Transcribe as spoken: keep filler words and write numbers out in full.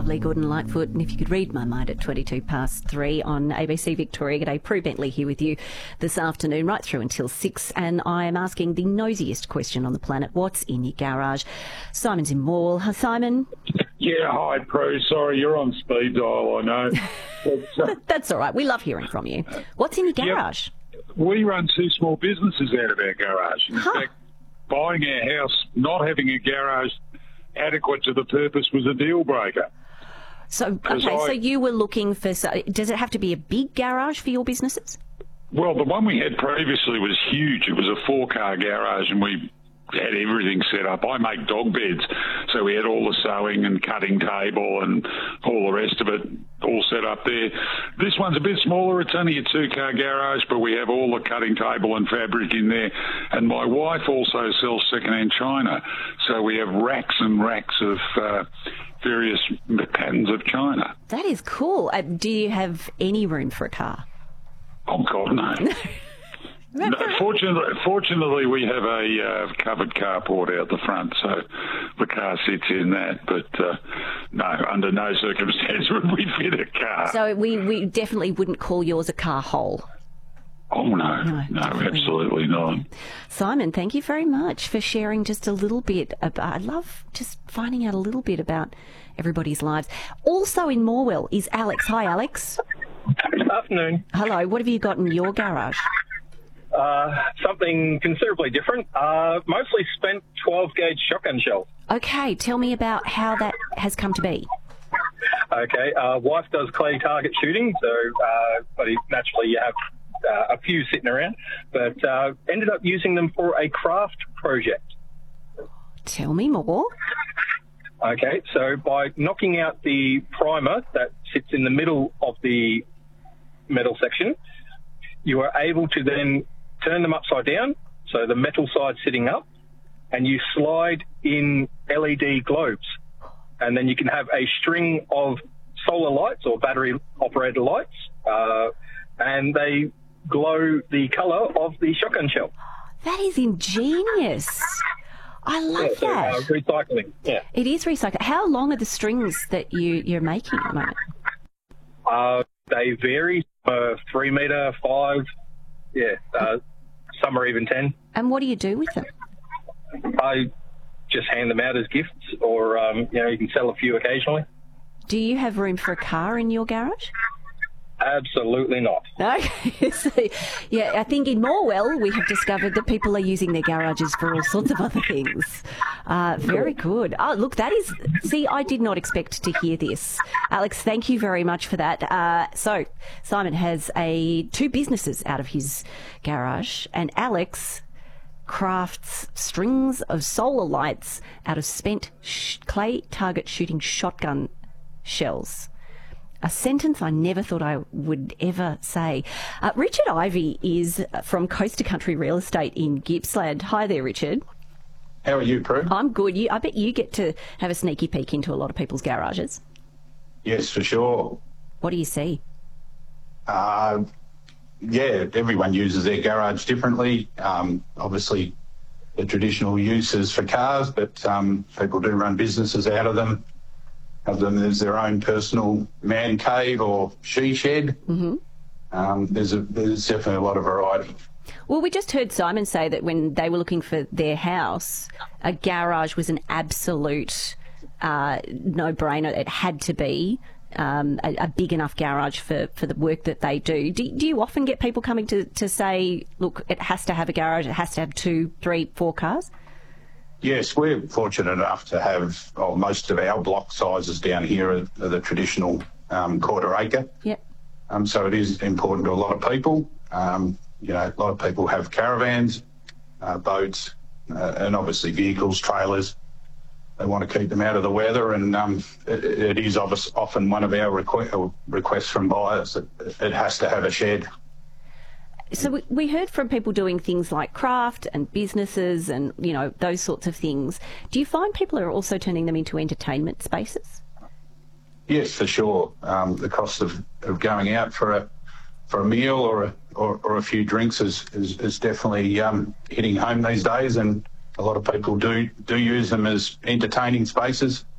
lovely Gordon Lightfoot, and if you could read my mind at twenty-two past three on A B C Victoria. G'day, Prue Bentley here with you this afternoon, right through until six, and I am asking the nosiest question on the planet: what's in your garage? Simon's in Morwell. Hi, Simon. Yeah, hi, Prue. Sorry, you're on speed dial, I know. But, uh, That's all right. We love hearing from you. What's in your garage? Yep. We run two small businesses out of our garage. In Huh. fact, buying our house, not having a garage adequate to the purpose was a deal breaker. So, 'Cause okay, I- so you were looking for... So, does it have to be a big garage for your businesses? Well, the one we had previously was huge. It was a four-car garage, and we had everything set up. I make dog beds, so we had all the sewing and cutting table and all the rest of it all set up there. This one's a bit smaller. It's only a two-car garage, but we have all the cutting table and fabric in there. And my wife also sells second-hand china, so we have racks and racks of uh, various patterns of china. That is cool. Uh, do you have any room for a car? Oh, God, no. No, fortunately, fortunately, we have a uh, covered carport out the front, so the car sits in that. But uh, no, under no circumstance would we fit a car. So we, we definitely wouldn't call yours a car hole. Oh, no, No, no, definitely absolutely not. Simon, thank you very much for sharing just a little bit about... I love just finding out a little bit about everybody's lives. Also in Morwell is Alex. Hi, Alex. Good afternoon. Hello. What have you got in your garage? Uh, something considerably different. Uh, mostly spent twelve gauge shotgun shells. Okay, tell me about how that has come to be. Okay, uh, wife does clay target shooting, so uh, but it- naturally you have uh, a few sitting around. But uh, ended up using them for a craft project. Tell me more. Okay, so by knocking out the primer that sits in the middle of the metal section, you are able to then turn them upside down, so the metal side sitting up, and you slide in L E D globes. And then you can have a string of solar lights or battery-operated lights, uh, and they glow the colour of the shotgun shell. That is ingenious. I love Yeah, so, uh, that. recycling, yeah. It is recycled. How long are the strings that you, you're making at the moment? Uh, they vary, uh, three metre, five, yeah, uh, some are even ten. And what do you do with them? I just hand them out as gifts, or um, you know, you can sell a few occasionally. Do you have room for a car in your garage? Absolutely not. Okay. So, yeah, I think in Morwell we have discovered that people are using their garages for all sorts of other things. Uh, very good. Oh, look, that is... See, I did not expect to hear this. Alex, thank you very much for that. Uh, so, Simon has a two businesses out of his garage, and Alex crafts strings of solar lights out of spent sh- clay target shooting shotgun shells. A sentence I never thought I would ever say. Uh, Richard Ivey is from Coast to Country Real Estate in Gippsland. Hi there, Richard. How are you, Prue? I'm good. You, I bet you get to have a sneaky peek into a lot of people's garages. Yes, for sure. What do you see? Uh, yeah, everyone uses their garage differently. Um, obviously, the traditional use is for cars, but um, people do run businesses out of them. Have them as their own personal man cave or she shed. Mm-hmm. Um, there's, a, there's definitely a lot of variety. Well, we just heard Simon say that when they were looking for their house, a garage was an absolute uh, no-brainer. It had to be um, a, a big enough garage for, for the work that they do. do. Do you often get people coming to, to say, look, it has to have a garage, it has to have two, three, four cars? Yes, we're fortunate enough to have oh, most of our block sizes down here are, are the traditional um, quarter acre. Yep. Um, so it is important to a lot of people. Um, you know, a lot of people have caravans, uh, boats, uh, and obviously vehicles, trailers. They want to keep them out of the weather, and um, it, it is obvious, often one of our requ- requests from buyers that it has to have a shed. So we, we heard from people doing things like craft and businesses and, you know, those sorts of things. Do you find people are also turning them into entertainment spaces? Yes, for sure. Um, the cost of, of going out for a for a meal or a, or, or a few drinks is, is, is definitely um, hitting home these days, and a lot of people do, do use them as entertaining spaces.